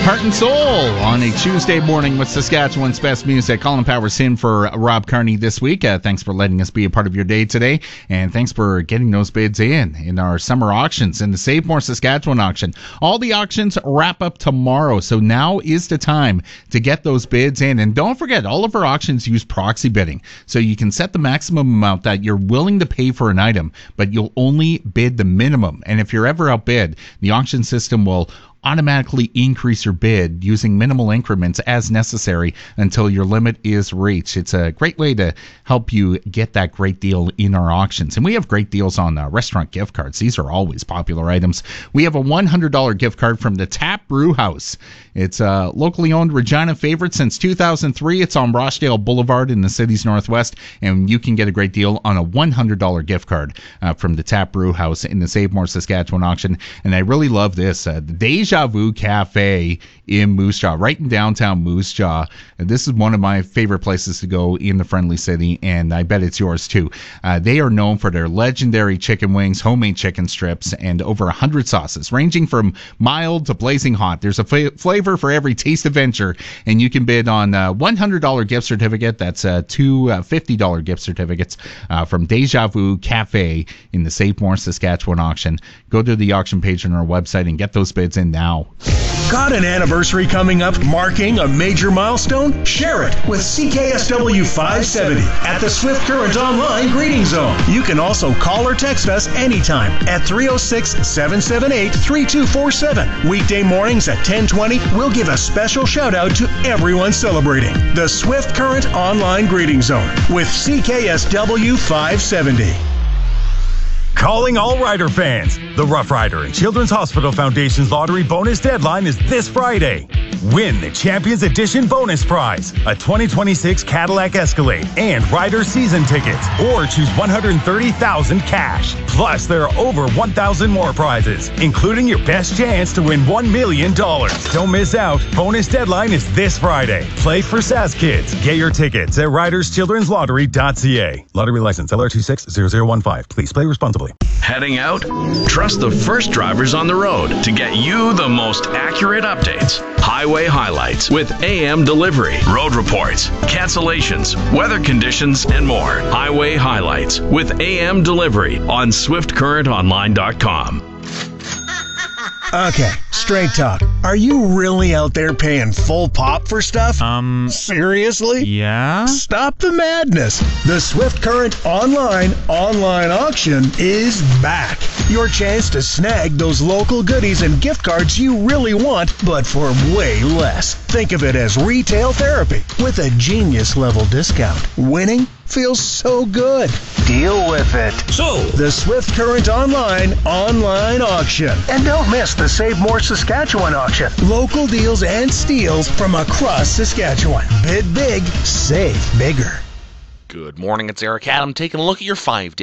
Heart and Soul on a Tuesday morning with Saskatchewan's best music. Colin Powers in for Rob Carney this week. Thanks for letting us be a part of your day today, and thanks for getting those bids in our summer auctions in the Save More Saskatchewan auction. All the auctions wrap up tomorrow, so now is the time to get those bids in. And don't forget, all of our auctions use proxy bidding, so you can set the maximum amount that you're willing to pay for an item, but you'll only bid the minimum. And if you're ever outbid, the auction system will automatically increase your bid using minimal increments as necessary until your limit is reached. It's a great way to help you get that great deal in our auctions. And we have great deals on restaurant gift cards. These are always popular items. We have a $100 gift card from the Tap Brew House. It's a locally owned Regina favorite since 2003. It's on Rochdale Boulevard in the city's northwest, and you can get a great deal on a $100 gift card from the Tap Brew House in the Save More Saskatchewan auction. And I really love this. The Deja Vu Cafe in Moose Jaw, right in downtown Moose Jaw. This is one of my favorite places to go in the Friendly City, and I bet it's yours too. They are known for their legendary chicken wings, homemade chicken strips, and over 100 sauces, ranging from mild to blazing hot. There's a flavor for every taste adventure, and you can bid on a $100 gift certificate. That's two $50 gift certificates from Deja Vu Cafe in the Save More Saskatchewan auction. Go to the auction page on our website and get those bids in now. Got an anniversary coming up marking a major milestone? Share it with CKSW 570 at the Swift Current Online Greeting Zone. You can also call or text us anytime at 306-778-3247. Weekday mornings at 10:20, we'll give a special shout out to everyone celebrating the Swift Current Online Greeting Zone with CKSW 570. Calling all Rider fans. The Rough Rider and Children's Hospital Foundation's lottery bonus deadline is this Friday. Win the Champions Edition bonus prize, a 2026 Cadillac Escalade and Rider season tickets, or choose $130,000 cash. Plus, there are over 1,000 more prizes, including your best chance to win $1 million. Don't miss out. Bonus deadline is this Friday. Play for SAS Kids. Get your tickets at riderschildrenslottery.ca. Lottery license LR260015. Please play responsibly. Heading out? Trust the first drivers on the road to get you the most accurate updates. Highway highlights with AM delivery, road reports, cancellations, weather conditions, and more. Highway highlights with AM delivery on SwiftCurrentOnline.com. Okay, straight talk. Are you really out there paying full pop for stuff? Seriously? Yeah? Stop the madness. The Swift Current online auction is back. Your chance to snag those local goodies and gift cards you really want, but for way less. Think of it as retail therapy with a genius level discount. Winning feels so good. Deal with it. So, the Swift Current online auction. And don't miss the Save More Saskatchewan auction. Local deals and steals from across Saskatchewan. Bid big, save bigger. Good morning, it's Eric Adam taking a look at your 5-day